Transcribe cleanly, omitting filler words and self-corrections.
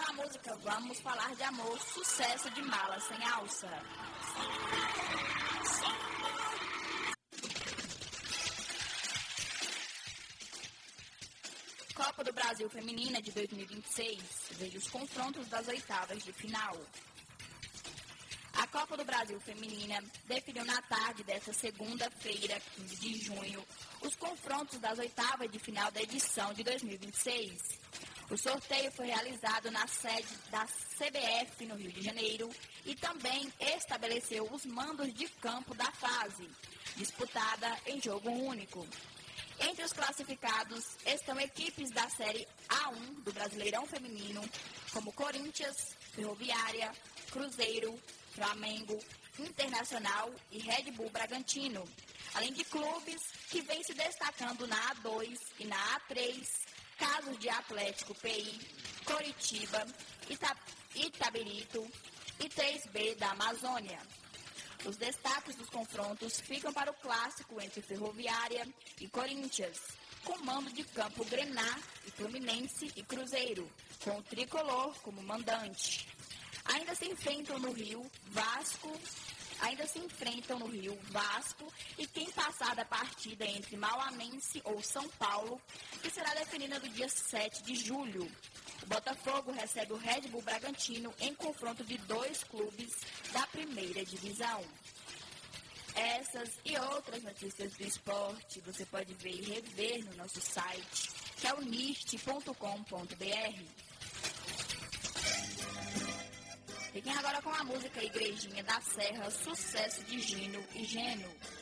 a música Vamos Falar de Amor, sucesso de Mala Sem Alça. Copa do Brasil Feminina de 2026 veio os confrontos das oitavas de final. A Copa do Brasil Feminina definiu na tarde desta segunda-feira, 15 de junho, os confrontos das oitavas de final da edição de 2026. O sorteio foi realizado na sede da CBF no Rio de Janeiro e também estabeleceu os mandos de campo da fase, disputada em jogo único. Entre os classificados estão equipes da Série A1 do Brasileirão Feminino, como Corinthians, Ferroviária, Cruzeiro, Flamengo, Internacional e Red Bull Bragantino, além de clubes que vêm se destacando na A2 e na A3, casos de Atlético PI, Coritiba, Itabirito e 3B da Amazônia. Os destaques dos confrontos ficam para o clássico entre Ferroviária e Corinthians, com mando de campo Grená e Fluminense e Cruzeiro, com o tricolor como mandante. Ainda se enfrentam no Rio Vasco e quem passar da partida entre Mauanense ou São Paulo, que será definida no dia 7 de julho. O Botafogo recebe o Red Bull Bragantino em confronto de dois clubes da primeira divisão. Essas e outras notícias do esporte você pode ver e rever no nosso site, que é o nist.com.br. Fiquem agora com a música Igrejinha da Serra, sucesso de Gino e Geno.